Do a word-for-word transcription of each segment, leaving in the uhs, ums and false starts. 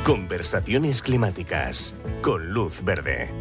Conversaciones climáticas con Luz Verde.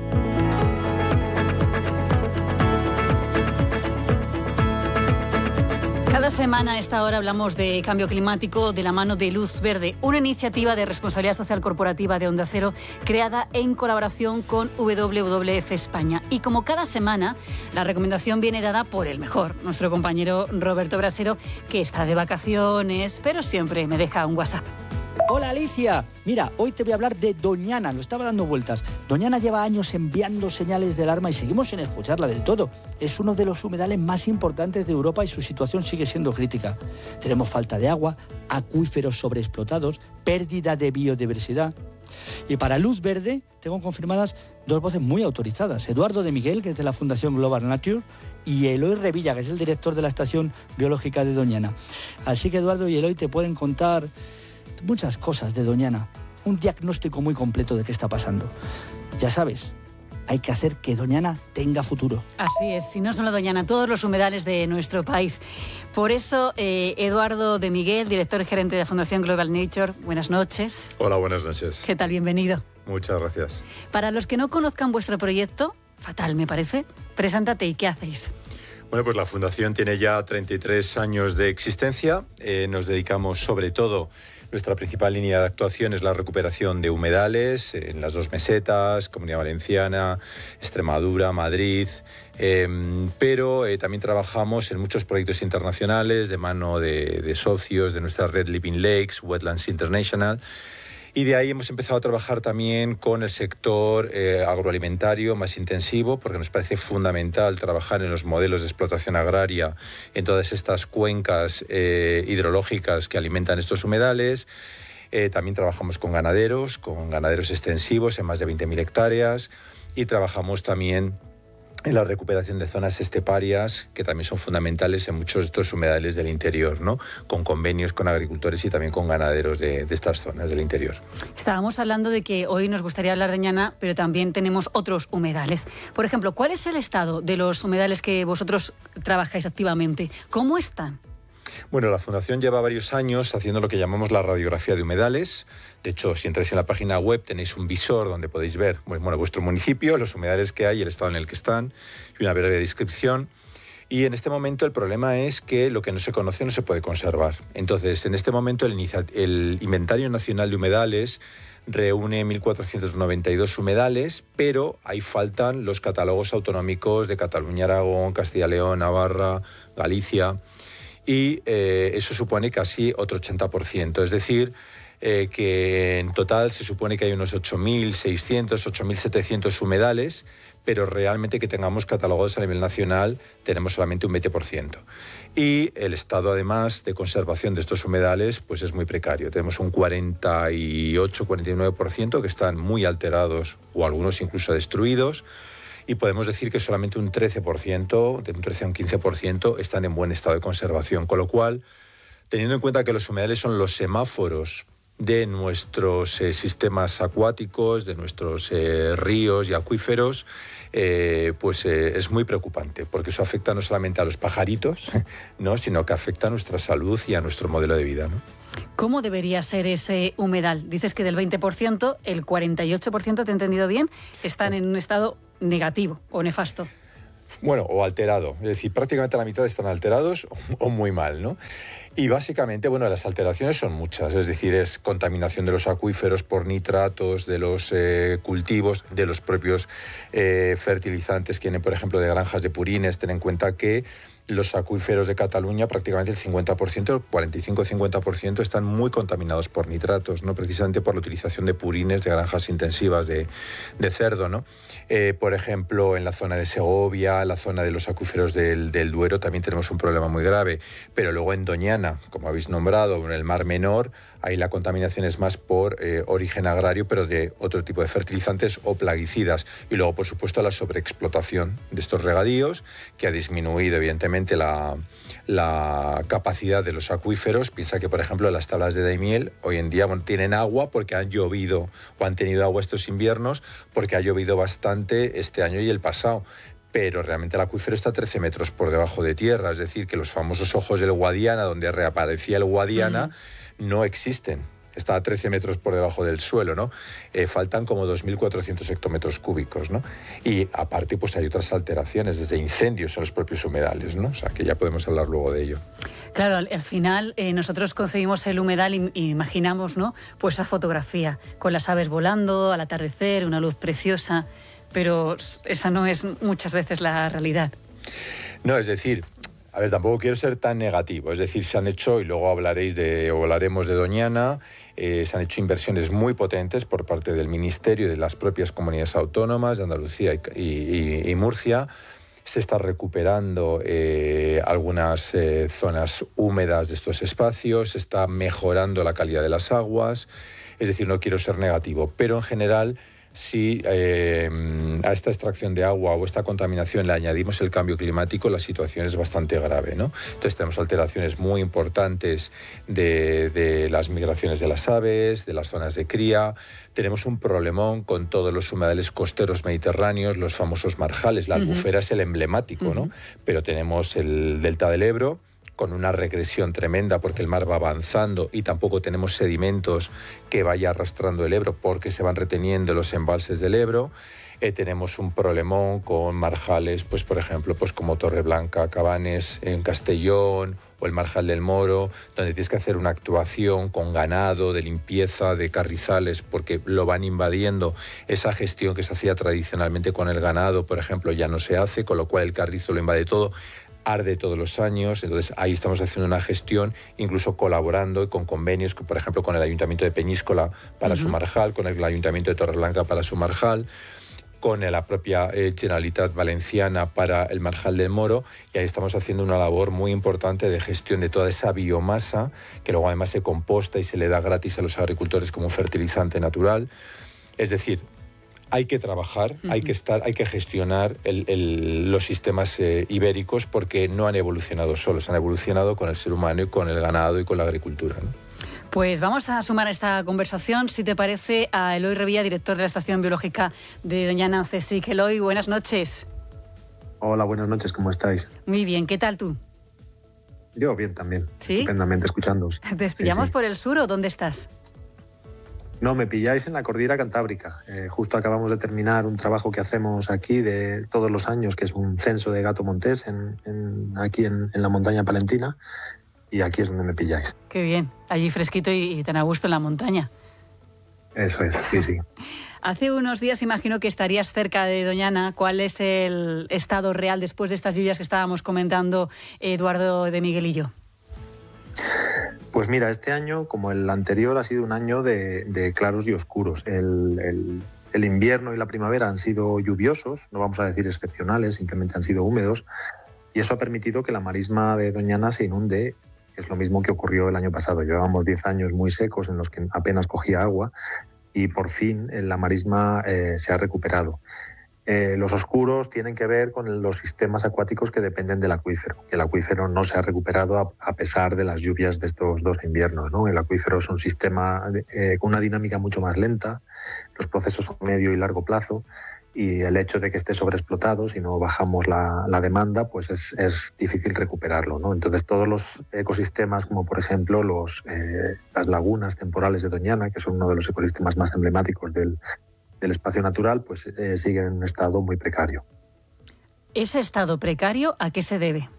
Cada semana a esta hora hablamos de cambio climático de la mano de Luz Verde, una iniciativa de responsabilidad social corporativa de Onda Cero creada en colaboración con W W F España. Y como cada semana, la recomendación viene dada por el mejor, nuestro compañero Roberto Brasero, que está de vacaciones, pero siempre me deja un WhatsApp. Hola Alicia, mira, hoy te voy a hablar de Doñana, lo estaba dando vueltas. Doñana lleva años enviando señales de alarma y seguimos sin escucharla del todo. Es uno de los humedales más importantes de Europa y su situación sigue siendo crítica. Tenemos falta de agua, acuíferos sobreexplotados, pérdida de biodiversidad. Y para Luz Verde tengo confirmadas dos voces muy autorizadas. Eduardo de Miguel, que es de la Fundación Global Nature, y Eloy Revilla, que es el director de la Estación Biológica de Doñana. Así que Eduardo y Eloy te pueden contar muchas cosas de Doñana, un diagnóstico muy completo de qué está pasando. Ya sabes, hay que hacer que Doñana tenga futuro. Así es, si no solo Doñana, todos los humedales de nuestro país. Por eso, eh, Eduardo de Miguel, director gerente de la Fundación Global Nature, buenas noches. Hola, buenas noches. ¿Qué tal? Bienvenido. Muchas gracias. Para los que no conozcan vuestro proyecto, fatal me parece, preséntate y ¿qué hacéis? Bueno, pues la Fundación tiene ya treinta y tres años de existencia. Eh, nos dedicamos sobre todo, nuestra principal línea de actuación es la recuperación de humedales en las dos mesetas, Comunidad Valenciana, Extremadura, Madrid, eh, pero eh, también trabajamos en muchos proyectos internacionales de mano de, de socios de nuestra red Living Lakes, Wetlands International. Y de ahí hemos empezado a trabajar también con el sector eh, agroalimentario más intensivo, porque nos parece fundamental trabajar en los modelos de explotación agraria en todas estas cuencas eh, hidrológicas que alimentan estos humedales. Eh, también trabajamos con ganaderos, con ganaderos extensivos en más de veinte mil hectáreas, y trabajamos también en la recuperación de zonas esteparias, que también son fundamentales en muchos de estos humedales del interior, ¿no? Con convenios con agricultores y también con ganaderos de, de estas zonas del interior. Estábamos hablando de que hoy nos gustaría hablar de Doñana, pero también tenemos otros humedales. Por ejemplo, ¿cuál es el estado de los humedales que vosotros trabajáis activamente? ¿Cómo están? Bueno, la Fundación lleva varios años haciendo lo que llamamos la radiografía de humedales. De hecho, si entráis en la página web tenéis un visor donde podéis ver bueno, vuestro municipio, los humedales que hay, el estado en el que están y una breve descripción. Y en este momento el problema es que lo que no se conoce no se puede conservar. Entonces, en este momento el, el Inventario Nacional de Humedales reúne mil cuatrocientos noventa y dos humedales, pero ahí faltan los catálogos autonómicos de Cataluña, Aragón, Castilla y León, Navarra, Galicia. Y eh, eso supone casi otro ochenta por ciento, es decir, eh, que en total se supone que hay unos ocho mil seiscientos, ocho mil setecientos humedales, pero realmente que tengamos catalogados a nivel nacional tenemos solamente un veinte por ciento. Y el estado, además, de conservación de estos humedales pues es muy precario. Tenemos un cuarenta y ocho, cuarenta y nueve por ciento que están muy alterados o algunos incluso destruidos. Y podemos decir que solamente un trece por ciento, de un trece a un quince por ciento, están en buen estado de conservación. Con lo cual, teniendo en cuenta que los humedales son los semáforos de nuestros eh, sistemas acuáticos, de nuestros eh, ríos y acuíferos, eh, pues eh, es muy preocupante, porque eso afecta no solamente a los pajaritos, ¿no?, sino que afecta a nuestra salud y a nuestro modelo de vida, ¿no? ¿Cómo debería ser ese humedal? Dices que del veinte por ciento, el cuarenta y ocho por ciento, ¿te he entendido bien?, están en un estado negativo o nefasto. Bueno, o alterado. Es decir, prácticamente la mitad están alterados o, o muy mal, ¿no? Y básicamente, bueno, las alteraciones son muchas. Es decir, es contaminación de los acuíferos por nitratos, de los eh, cultivos, de los propios eh, fertilizantes que vienen, por ejemplo, de granjas de purines. Ten en cuenta que los acuíferos de Cataluña, prácticamente el cincuenta por ciento, el cuarenta y cinco a cincuenta por ciento están muy contaminados por nitratos, ¿no?, precisamente por la utilización de purines de granjas intensivas de, de cerdo, ¿no? Eh, por ejemplo, en la zona de Segovia, la zona de los acuíferos del, del Duero, también tenemos un problema muy grave. Pero luego en Doñana, como habéis nombrado, en el Mar Menor, ahí la contaminación es más por eh, origen agrario, pero de otro tipo de fertilizantes o plaguicidas. Y luego, por supuesto, la sobreexplotación de estos regadíos, que ha disminuido, evidentemente, la, la capacidad de los acuíferos. Piensa que, por ejemplo, las tablas de Daimiel hoy en día bueno, tienen agua porque han llovido o han tenido agua estos inviernos porque ha llovido bastante este año y el pasado. Pero realmente el acuífero está trece metros por debajo de tierra, es decir, que los famosos ojos del Guadiana, donde reaparecía el Guadiana, uh-huh. no existen. está a trece metros por debajo del suelo, ¿no? Eh, faltan como dos mil cuatrocientos hectómetros cúbicos, ¿no? Y aparte, pues hay otras alteraciones, desde incendios en los propios humedales, ¿no? O sea, que ya podemos hablar luego de ello. Claro, al, al final eh, nosotros concebimos el humedal y, y imaginamos, ¿no? Pues esa fotografía, con las aves volando, al atardecer, una luz preciosa, pero esa no es muchas veces la realidad. No, es decir... A ver, tampoco quiero ser tan negativo. Es decir, se han hecho, y luego hablaréis de, o hablaremos de Doñana, eh, se han hecho inversiones muy potentes por parte del Ministerio y de las propias comunidades autónomas de Andalucía y, y, y Murcia. Se está recuperando eh, algunas eh, zonas húmedas de estos espacios, se está mejorando la calidad de las aguas. Es decir, no quiero ser negativo, pero en general... Si eh, a esta extracción de agua o esta contaminación le añadimos el cambio climático, la situación es bastante grave, ¿no? Entonces tenemos alteraciones muy importantes de, de las migraciones de las aves, de las zonas de cría. Tenemos un problemón con todos los humedales costeros mediterráneos, los famosos marjales. La albufera uh-huh. es el emblemático, uh-huh. ¿no? Pero tenemos el delta del Ebro, con una regresión tremenda porque el mar va avanzando y tampoco tenemos sedimentos que vaya arrastrando el Ebro porque se van reteniendo los embalses del Ebro. Eh, tenemos un problemón con marjales, pues por ejemplo, pues como Torreblanca, Cabanes en Castellón o el Marjal del Moro, donde tienes que hacer una actuación con ganado, de limpieza, de carrizales, porque lo van invadiendo. Esa gestión que se hacía tradicionalmente con el ganado, por ejemplo, ya no se hace, con lo cual el carrizo lo invade todo. Arde todos los años, entonces ahí estamos haciendo una gestión, incluso colaborando con convenios, por ejemplo, con el Ayuntamiento de Peñíscola para uh-huh. su marjal, con el Ayuntamiento de Torreblanca para su marjal, con la propia eh, Generalitat Valenciana para el Marjal del Moro, y ahí estamos haciendo una labor muy importante de gestión de toda esa biomasa, que luego además se composta y se le da gratis a los agricultores como un fertilizante natural. Es decir, hay que trabajar, uh-huh. hay que estar, hay que gestionar el, el, los sistemas eh, ibéricos porque no han evolucionado solos, han evolucionado con el ser humano y con el ganado y con la agricultura, ¿no? Pues vamos a sumar a esta conversación, si te parece, a Eloy Revilla, director de la Estación Biológica de Doñana CSIC. Eloy, buenas noches. Hola, buenas noches, ¿cómo estáis? Muy bien, ¿qué tal tú? Yo bien también, ¿Sí? Estupendamente escuchándoos. ¿Te pillamos sí, sí. por el sur o dónde estás? No, me pilláis en la Cordillera Cantábrica. Eh, justo acabamos de terminar un trabajo que hacemos aquí de todos los años, que es un censo de gato montés en, en, aquí en, en la montaña palentina, y aquí es donde me pilláis. Qué bien, allí fresquito y, y tan a gusto en la montaña. Eso es, sí, sí. Hace unos días imagino que estarías cerca de Doñana. ¿Cuál es el estado real después de estas lluvias que estábamos comentando Eduardo de Miguel y yo? Pues mira, este año, como el anterior, ha sido un año de, de claros y oscuros. El, el, el invierno y la primavera han sido lluviosos, no vamos a decir excepcionales, simplemente han sido húmedos, y eso ha permitido que la marisma de Doñana se inunde. Es lo mismo que ocurrió el año pasado. Llevábamos diez años muy secos en los que apenas cogía agua y por fin la marisma eh, se ha recuperado. Eh, los oscuros tienen que ver con los sistemas acuáticos que dependen del acuífero. El acuífero no se ha recuperado a, a pesar de las lluvias de estos dos inviernos, ¿no? El acuífero es un sistema eh, con una dinámica mucho más lenta, los procesos son medio y largo plazo, y el hecho de que esté sobreexplotado, si no bajamos la, la demanda, pues es, es difícil recuperarlo, ¿no? Entonces todos los ecosistemas, como por ejemplo los, eh, las lagunas temporales de Doñana, que son uno de los ecosistemas más emblemáticos del del espacio natural, pues eh, sigue en un estado muy precario. ¿Ese estado precario a qué se debe?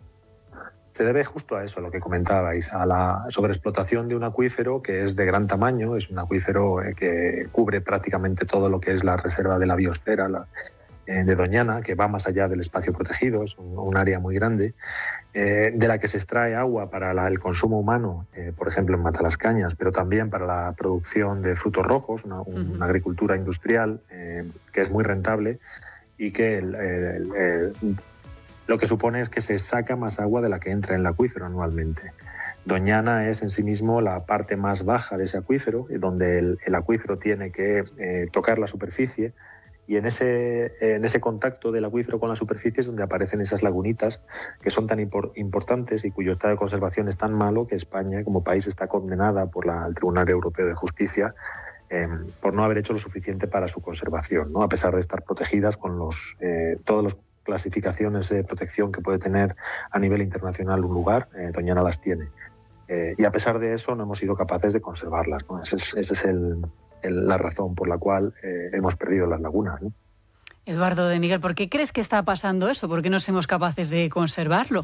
Se debe justo a eso, a lo que comentabais, a la sobreexplotación de un acuífero que es de gran tamaño, es un acuífero eh, que cubre prácticamente todo lo que es la reserva de la biosfera la, eh, de Doñana, que va más allá del espacio protegido, es un, un área muy grande, eh, de la que se extrae agua para la, el consumo humano, eh, por ejemplo en Matalascañas, pero también para la producción de frutos rojos, una, un, uh-huh. una agricultura industrial eh, que es muy rentable y que el, el, el, lo que supone es que se saca más agua de la que entra en el acuífero anualmente. Doñana es en sí mismo la parte más baja de ese acuífero, donde el, el acuífero tiene que eh, tocar la superficie. Y en ese, en ese contacto del acuífero con la superficie es donde aparecen esas lagunitas que son tan impor, importantes y cuyo estado de conservación es tan malo que España, como país, está condenada por la, el Tribunal Europeo de Justicia eh, por no haber hecho lo suficiente para su conservación, ¿no? A pesar de estar protegidas con los, eh, todas las clasificaciones de protección que puede tener a nivel internacional un lugar, eh, Doñana las tiene. Eh, y a pesar de eso no hemos sido capaces de conservarlas, ¿no? Esa es, ese es el, el, la razón por la cual eh, hemos perdido las lagunas, ¿no? Eduardo de Miguel, ¿por qué crees que está pasando eso? ¿Por qué no somos capaces de conservarlo?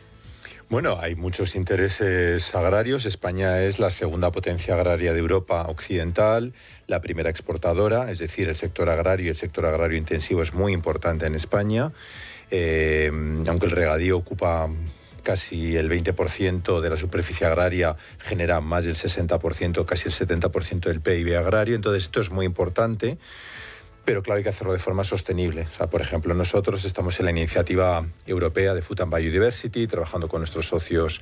Bueno, hay muchos intereses agrarios. España es la segunda potencia agraria de Europa occidental, la primera exportadora, es decir, el sector agrario y el sector agrario intensivo es muy importante en España, eh, aunque el regadío ocupa casi el veinte por ciento de la superficie agraria, genera más del sesenta por ciento, casi el setenta por ciento del P I B agrario, entonces esto es muy importante. Pero claro, hay que hacerlo de forma sostenible. O sea, por ejemplo, nosotros estamos en la iniciativa europea de Food and Biodiversity, trabajando con nuestros socios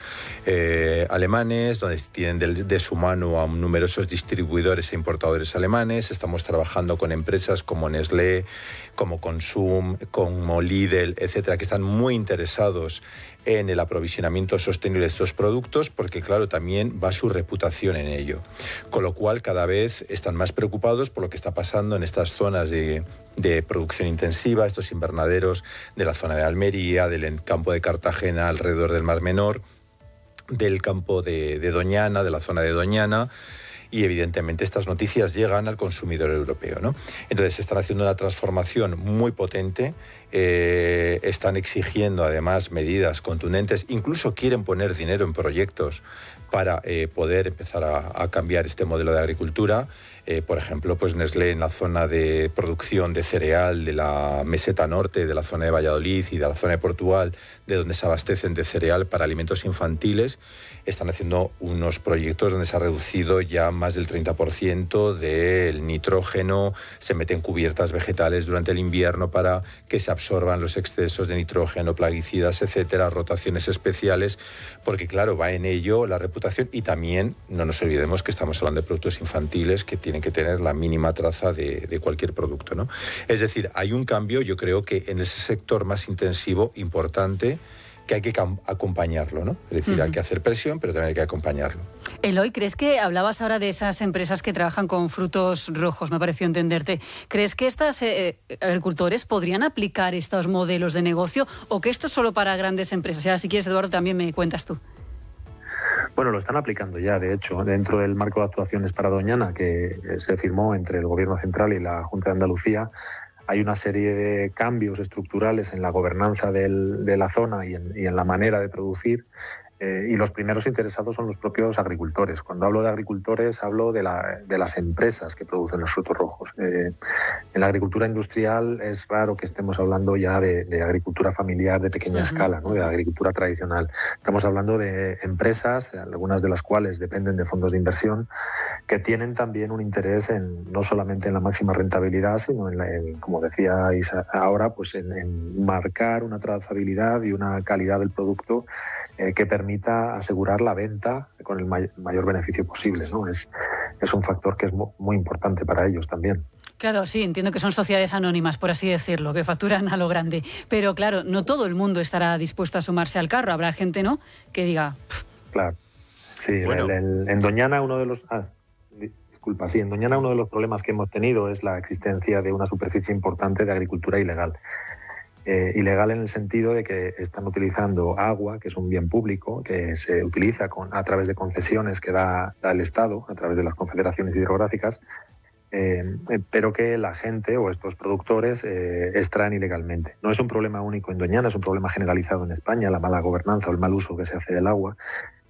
eh, alemanes, donde tienen de, de su mano a numerosos distribuidores e importadores alemanes. Estamos trabajando con empresas como Nestlé, como Consum, como Lidl, etcétera, que están muy interesados en el aprovisionamiento sostenible de estos productos, porque claro, también va su reputación en ello. Con lo cual, cada vez están más preocupados por lo que está pasando en estas zonas de, de producción intensiva, estos invernaderos de la zona de Almería, del campo de Cartagena, alrededor del Mar Menor, del campo de, de Doñana, de la zona de Doñana. Y evidentemente estas noticias llegan al consumidor europeo, ¿no? Entonces están haciendo una transformación muy potente, eh, están exigiendo además medidas contundentes, incluso quieren poner dinero en proyectos para eh, poder empezar a, a cambiar este modelo de agricultura. Eh, por ejemplo, pues Nestlé en la zona de producción de cereal de la meseta norte, de la zona de Valladolid y de la zona de Portugal, de donde se abastecen de cereal para alimentos infantiles, están haciendo unos proyectos donde se ha reducido ya más del treinta por ciento del nitrógeno, se meten cubiertas vegetales durante el invierno para que se absorban los excesos de nitrógeno, plaguicidas, etcétera, rotaciones especiales, porque claro, va en ello la reputación y también no nos olvidemos que estamos hablando de productos infantiles que tienen que tener la mínima traza de, de cualquier producto, ¿no? Es decir, hay un cambio, yo creo que en ese sector más intensivo, importante, que hay que acompañarlo, ¿no? Es decir, uh-huh. hay que hacer presión, pero también hay que acompañarlo. Eloy, ¿crees que hablabas ahora de esas empresas que trabajan con frutos rojos? Me pareció entenderte. ¿Crees que estos eh, agricultores podrían aplicar estos modelos de negocio o que esto es solo para grandes empresas? Y ahora, si quieres, Eduardo, también me cuentas tú. Bueno, lo están aplicando ya, de hecho, dentro del marco de actuaciones para Doñana, que se firmó entre el Gobierno Central y la Junta de Andalucía. Hay una serie de cambios estructurales en la gobernanza del, de la zona y en, y en la manera de producir, eh, y los primeros interesados son los propios agricultores. Cuando hablo de agricultores hablo de, la, de las empresas que producen los frutos rojos. Eh, en la agricultura industrial es raro que estemos hablando ya de, de agricultura familiar de pequeña uh-huh. escala, ¿no? De agricultura tradicional. Estamos hablando de empresas, algunas de las cuales dependen de fondos de inversión, que tienen también un interés en no solamente en la máxima rentabilidad, sino en, la, en como decíais ahora, pues en, en marcar una trazabilidad y una calidad del producto eh, que permita asegurar la venta con el may- mayor beneficio posible, ¿no? Es, es un factor que es muy, muy importante para ellos también. Claro, sí, entiendo que son sociedades anónimas, por así decirlo, que facturan a lo grande. Pero claro, no todo el mundo estará dispuesto a sumarse al carro. Habrá gente, ¿no?, que diga... Claro. Sí, bueno. el, el, en Doñana uno de los... Ah, disculpa, sí, en Doñana uno de los problemas que hemos tenido es la existencia de una superficie importante de agricultura ilegal. Eh, ilegal en el sentido de que están utilizando agua, que es un bien público, que se utiliza con, a través de concesiones que da, da el Estado, a través de las confederaciones hidrográficas, eh, pero que la gente o estos productores eh, extraen ilegalmente. No es un problema único en Doñana, es un problema generalizado en España, la mala gobernanza o el mal uso que se hace del agua.